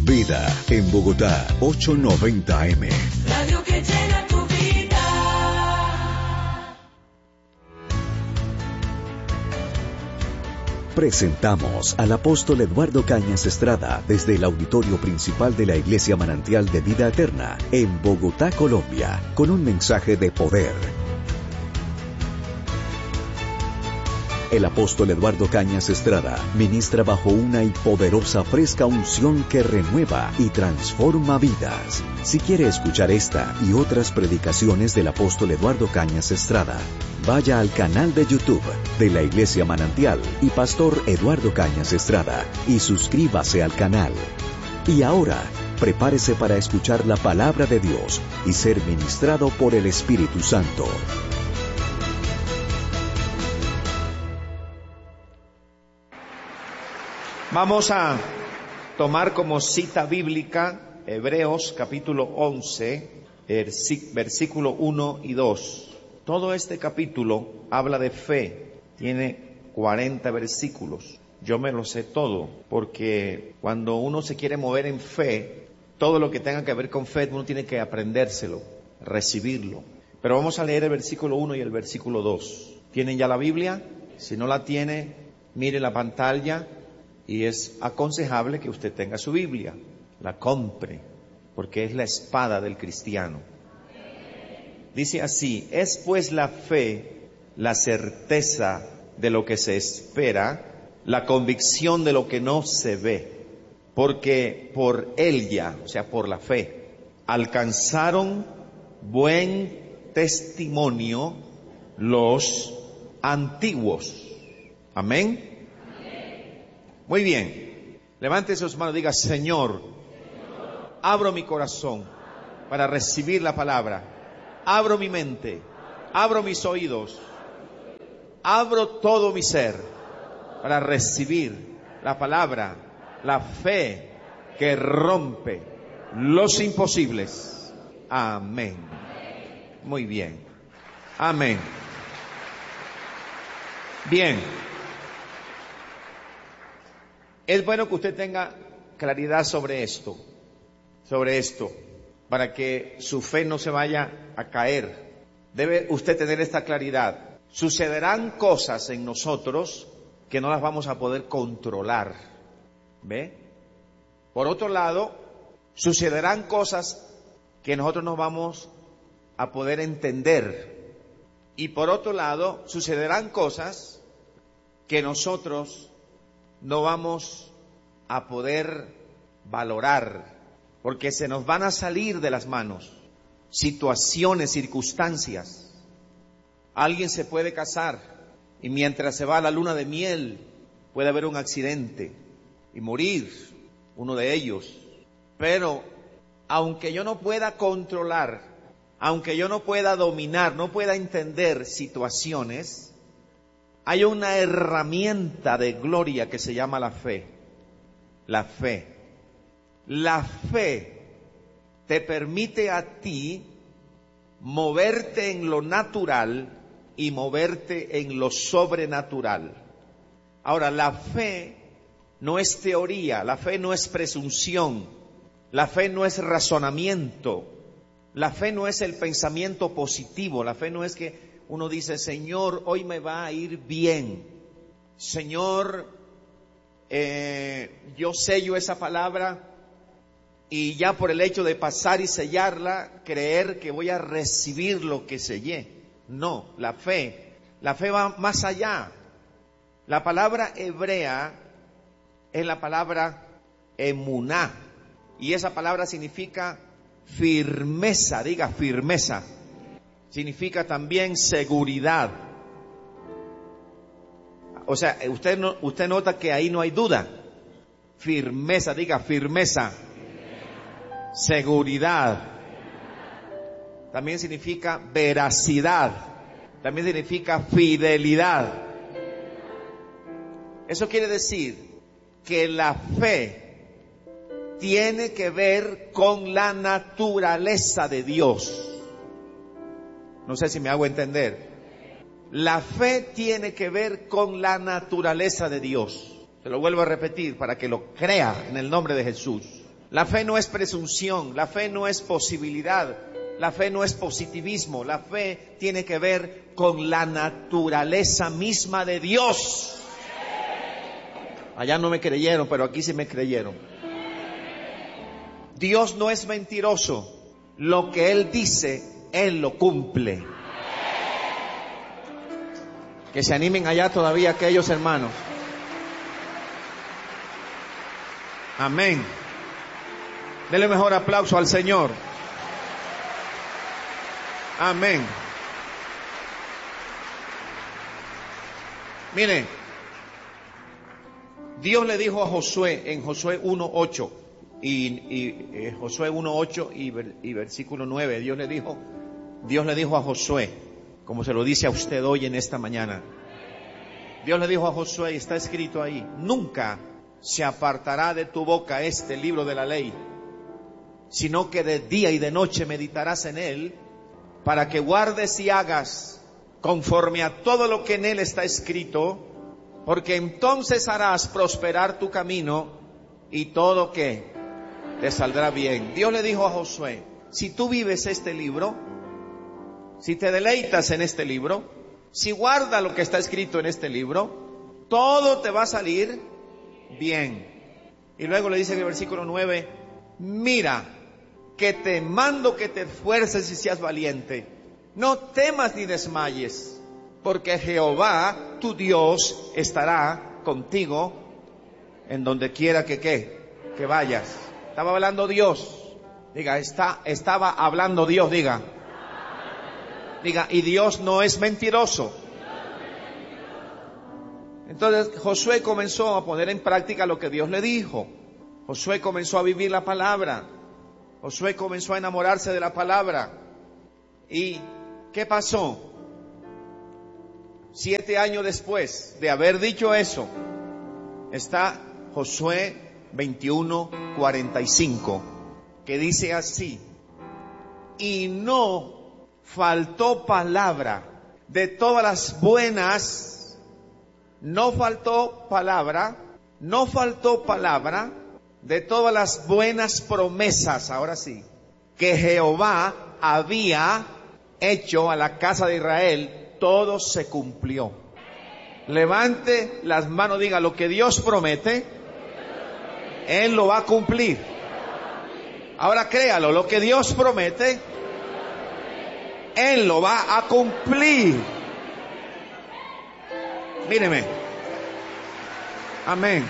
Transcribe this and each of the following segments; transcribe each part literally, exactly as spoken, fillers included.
Vida en Bogotá, ochocientos noventa eme. Radio que llena tu vida. Presentamos al apóstol Eduardo Cañas Estrada desde el auditorio principal de la Iglesia Manantial de Vida Eterna en Bogotá, Colombia, con un mensaje de poder. El apóstol Eduardo Cañas Estrada ministra bajo una y poderosa fresca unción que renueva y transforma vidas. Si quiere escuchar esta y otras predicaciones del apóstol Eduardo Cañas Estrada, vaya al canal de YouTube de la Iglesia Manantial y Pastor Eduardo Cañas Estrada y suscríbase al canal. Y ahora, prepárese para escuchar la palabra de Dios y ser ministrado por el Espíritu Santo. Vamos a tomar como cita bíblica Hebreos capítulo once, versículo uno y dos. Todo este capítulo habla de fe, tiene cuarenta versículos. Yo me lo sé todo, porque cuando uno se quiere mover en fe, todo lo que tenga que ver con fe, uno tiene que aprendérselo, recibirlo. Pero vamos a leer el versículo uno y el versículo dos. ¿Tienen ya la Biblia? Si no la tiene, mire la pantalla. Y es aconsejable que usted tenga su Biblia, la compre, porque es la espada del cristiano. Dice así: es pues la fe, la certeza de lo que se espera, la convicción de lo que no se ve, porque por ella, o sea, por la fe, alcanzaron buen testimonio los antiguos. Amén. Muy bien, levante sus manos y diga: Señor, abro mi corazón para recibir la palabra, abro mi mente, abro mis oídos, abro todo mi ser para recibir la palabra, la fe que rompe los imposibles. Amén. Muy bien, amén. Bien. Es bueno que usted tenga claridad sobre esto, sobre esto, para que su fe no se vaya a caer. Debe usted tener esta claridad. Sucederán cosas en nosotros que no las vamos a poder controlar. ¿Ve? Por otro lado, sucederán cosas que nosotros no vamos a poder entender. Y por otro lado, sucederán cosas que nosotros no vamos a poder valorar, porque se nos van a salir de las manos situaciones, circunstancias. Alguien se puede casar y mientras se va a la luna de miel puede haber un accidente y morir uno de ellos. Pero aunque yo no pueda controlar, aunque yo no pueda dominar, no pueda entender situaciones, hay una herramienta de gloria que se llama la fe. La fe. La fe te permite a ti moverte en lo natural y moverte en lo sobrenatural. Ahora, la fe no es teoría, la fe no es presunción, la fe no es razonamiento, la fe no es el pensamiento positivo, la fe no es que uno dice: Señor, hoy me va a ir bien. Señor, eh, yo sello esa palabra y ya por el hecho de pasar y sellarla, creer que voy a recibir lo que sellé. No, la fe, la fe va más allá. La palabra hebrea es la palabra emuná, y esa palabra significa firmeza, diga firmeza. Significa también seguridad. O sea, usted no, usted nota que ahí no hay duda. Firmeza, diga firmeza. Seguridad. También significa veracidad. También significa fidelidad. Eso quiere decir que la fe tiene que ver con la naturaleza de Dios. No sé si me hago entender. La fe tiene que ver con la naturaleza de Dios. Se lo vuelvo a repetir para que lo crea en el nombre de Jesús. La fe no es presunción, la fe no es posibilidad, la fe no es positivismo, la fe tiene que ver con la naturaleza misma de Dios. Allá no me creyeron, pero aquí sí me creyeron. Dios no es mentiroso. Lo que Él dice, Él lo cumple. Que se animen allá todavía aquellos hermanos. Amén. Denle mejor aplauso al Señor. Amén. Mire, Dios le dijo a Josué en Josué uno ocho y, y eh, Josué uno ocho y, y versículo nueve, Dios le dijo, Dios le dijo a Josué, como se lo dice a usted hoy en esta mañana. Dios le dijo a Josué, y está escrito ahí, nunca se apartará de tu boca este libro de la ley, sino que de día y de noche meditarás en él, para que guardes y hagas conforme a todo lo que en él está escrito, porque entonces harás prosperar tu camino y todo que te saldrá bien. Dios le dijo a Josué, si tú vives este libro, si te deleitas en este libro, si guardas lo que está escrito en este libro, todo te va a salir bien. Y luego le dice en el versículo nueve, mira, que te mando que te esfuerces y seas valiente. No temas ni desmayes, porque Jehová, tu Dios, estará contigo en donde quiera que, que, que vayas. Estaba hablando Dios. Diga, está, estaba hablando Dios, diga. Diga, y Dios no es mentiroso. Entonces Josué comenzó a poner en práctica lo que Dios le dijo. Josué comenzó a vivir la palabra. Josué comenzó a enamorarse de la palabra. ¿Y qué pasó? Siete años después de haber dicho eso, está Josué veintiuno cuarenta y cinco, que dice así, y no faltó palabra de todas las buenas, no faltó palabra, no faltó palabra de todas las buenas promesas, ahora sí, que Jehová había hecho a la casa de Israel, todo se cumplió. Levante las manos, diga, lo que Dios promete, Él lo va a cumplir. Ahora créalo, lo que Dios promete, Él lo va a cumplir. Míreme. Amén.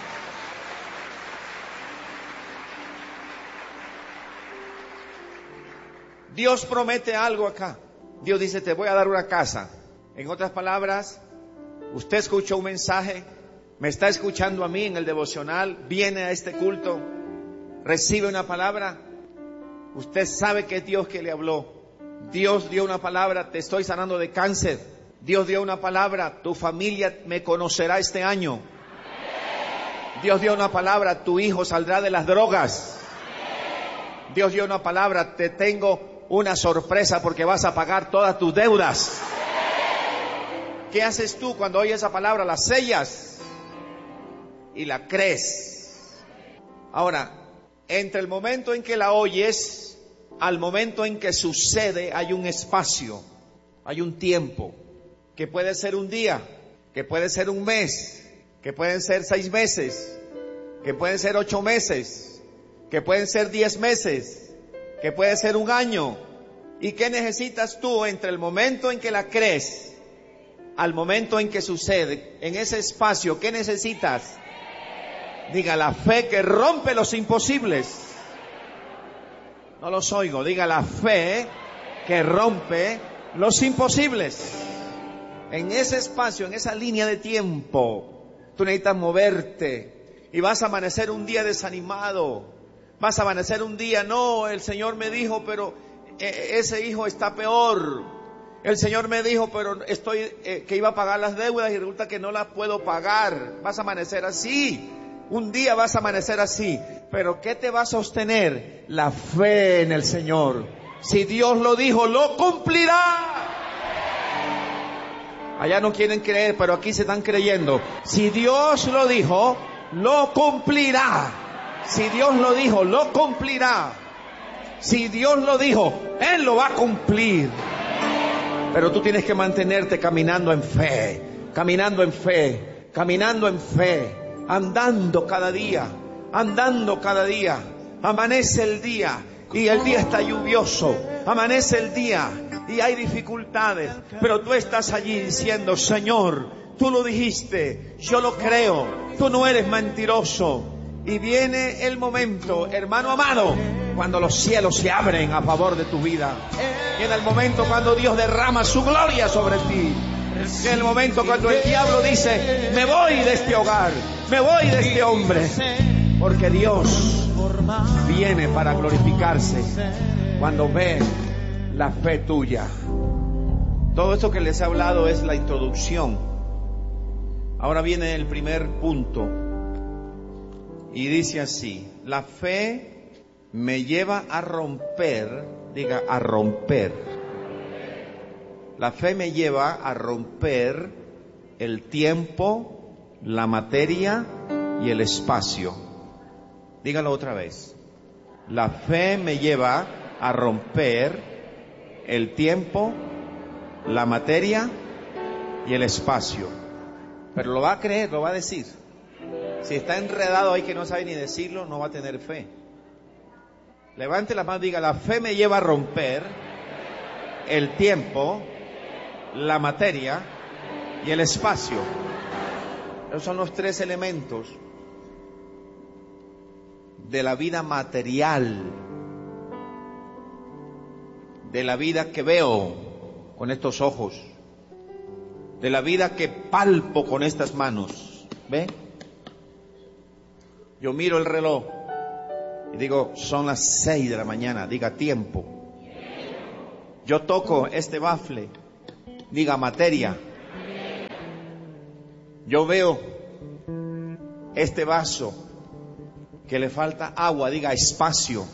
Dios promete algo acá. Dios dice, te voy a dar una casa. En otras palabras, usted escuchó un mensaje, me está escuchando a mí en el devocional, viene a este culto, recibe una palabra. Usted sabe que es Dios que le habló. Dios dio una palabra, te estoy sanando de cáncer. Dios dio una palabra, tu familia me conocerá este año. Dios dio una palabra, tu hijo saldrá de las drogas. Dios dio una palabra, te tengo una sorpresa porque vas a pagar todas tus deudas. ¿Qué haces tú cuando oyes esa palabra? La sellas y la crees. Ahora, entre el momento en que la oyes al momento en que sucede hay un espacio, hay un tiempo, que puede ser un día, que puede ser un mes, que pueden ser seis meses, que pueden ser ocho meses, que pueden ser diez meses, que puede ser un año. ¿Y qué necesitas tú entre el momento en que la crees al momento en que sucede? En ese espacio, ¿qué necesitas? Diga, la fe que rompe los imposibles. No los oigo. Diga, la fe que rompe los imposibles. En ese espacio, en esa línea de tiempo, tú necesitas moverte. Y vas a amanecer un día desanimado. Vas a amanecer un día, no, el Señor me dijo, pero eh, ese hijo está peor. El Señor me dijo, pero estoy eh, que iba a pagar las deudas y resulta que no las puedo pagar. Vas a amanecer así. Un día vas a amanecer así. Pero ¿qué te va a sostener? La fe en el Señor. Si Dios lo dijo, lo cumplirá. Allá no quieren creer, pero aquí se están creyendo. Si Dios lo dijo, lo cumplirá. Si Dios lo dijo, lo cumplirá. Si Dios lo dijo, Él lo va a cumplir. Pero tú tienes que mantenerte caminando en fe, caminando en fe, caminando en fe, andando cada día, andando cada día. Amanece el día y el día está lluvioso. Amanece el día y hay dificultades, pero tú estás allí diciendo: Señor, tú lo dijiste, yo lo creo, tú no eres mentiroso. Y viene el momento, hermano amado, cuando los cielos se abren a favor de tu vida. Viene el momento cuando Dios derrama su gloria sobre ti. Viene el momento cuando el diablo dice: me voy de este hogar, me voy de este hombre. Porque Dios viene para glorificarse cuando ve la fe tuya. Todo esto que les he hablado es la introducción. Ahora viene el primer punto. Y dice así: la fe me lleva a romper, diga, a romper. La fe me lleva a romper el tiempo, la materia y el espacio. Dígalo otra vez. La fe me lleva a romper el tiempo, la materia y el espacio. Pero lo va a creer, lo va a decir. Si está enredado ahí que no sabe ni decirlo, no va a tener fe. Levante la mano y diga: la fe me lleva a romper el tiempo, la materia y el espacio. Esos son los tres elementos de la vida material, de la vida que veo con estos ojos, de la vida que palpo con estas manos. ¿Ve? Yo miro el reloj y digo: son las seis de la mañana, diga tiempo. Yo toco este bafle, diga materia. Yo veo este vaso que le falta agua, diga espacio.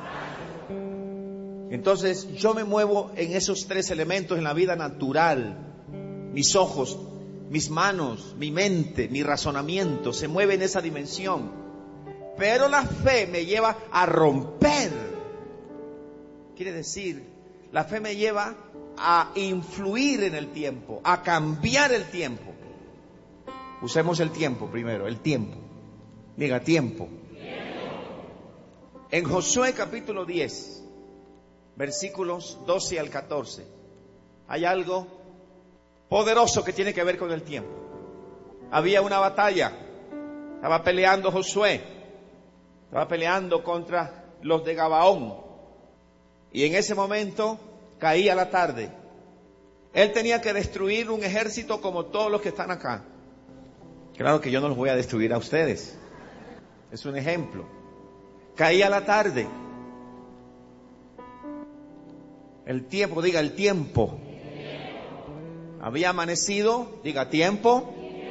Entonces yo me muevo en esos tres elementos en la vida natural. Mis ojos, mis manos, mi mente, mi razonamiento se mueve en esa dimensión. Pero la fe me lleva a romper. Quiere decir, la fe me lleva a influir en el tiempo, a cambiar el tiempo. Usemos el tiempo primero, el tiempo. Diga tiempo. En Josué capítulo diez, versículos doce al catorce, hay algo poderoso que tiene que ver con el tiempo. Había una batalla, estaba peleando Josué. Estaba peleando contra los de Gabaón. Y en ese momento caía la tarde. Él tenía que destruir un ejército como todos los que están acá. Claro que yo no los voy a destruir a ustedes. Es un ejemplo. Caía la tarde. El tiempo, diga el tiempo. Había amanecido, diga tiempo.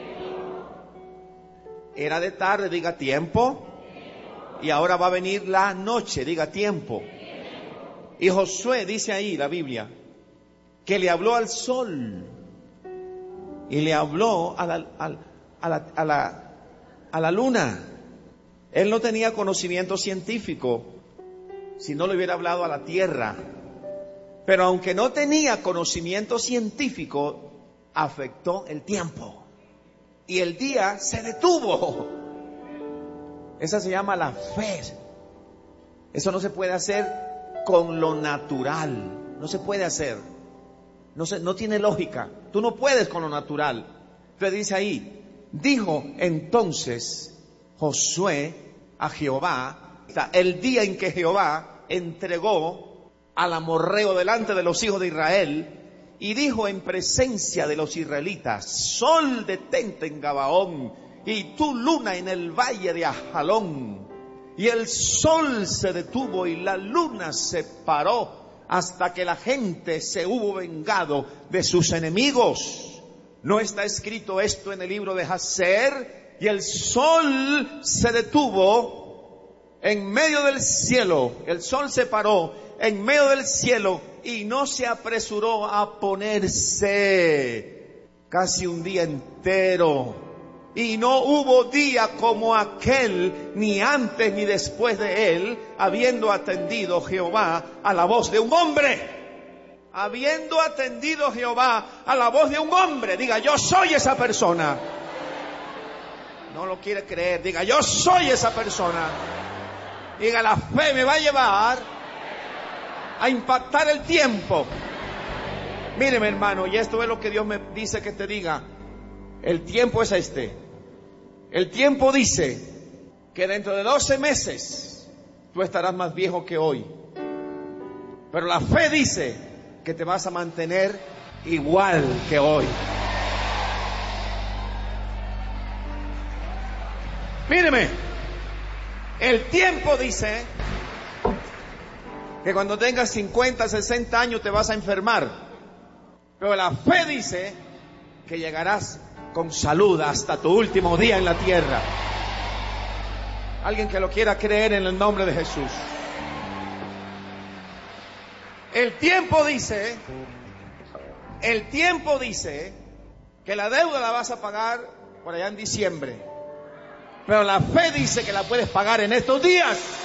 Era de tarde, diga tiempo. Y ahora va a venir la noche, diga tiempo. Y Josué dice ahí, la Biblia, que le habló al sol. Y le habló a la, a, a la, a la, a la luna. Él no tenía conocimiento científico, si no le hubiera hablado a la tierra. Pero aunque no tenía conocimiento científico, afectó el tiempo. Y el día se detuvo. Esa se llama la fe. Eso no se puede hacer con lo natural. No se puede hacer. No se, no tiene lógica. Tú no puedes con lo natural. Entonces dice ahí, dijo entonces Josué a Jehová, el día en que Jehová entregó al amorreo delante de los hijos de Israel, y dijo en presencia de los israelitas: sol detente en Gabaón, y tú luna en el valle de Ajalón. Y el sol se detuvo y la luna se paró hasta que la gente se hubo vengado de sus enemigos. ¿No está escrito esto en el libro de Jaser? Y el sol se detuvo en medio del cielo. El sol se paró en medio del cielo y no se apresuró a ponerse. Casi un día entero Y no hubo día como aquel, ni antes ni después de él, habiendo atendido Jehová a la voz de un hombre. Habiendo atendido Jehová a la voz de un hombre. Diga, yo soy esa persona. No lo quiere creer. Diga, yo soy esa persona. Diga, la fe me va a llevar a impactar el tiempo. Míreme, hermano, y esto es lo que Dios me dice que te diga. El tiempo es este. El tiempo dice que dentro de doce meses tú estarás más viejo que hoy. Pero la fe dice que te vas a mantener igual que hoy. Míreme, el tiempo dice que cuando tengas cincuenta, sesenta años te vas a enfermar. Pero la fe dice que llegarás con salud hasta tu último día en la tierra. Alguien que lo quiera creer en el nombre de Jesús. El tiempo dice, el tiempo dice que la deuda la vas a pagar por allá en diciembre. Pero la fe dice que la puedes pagar en estos días.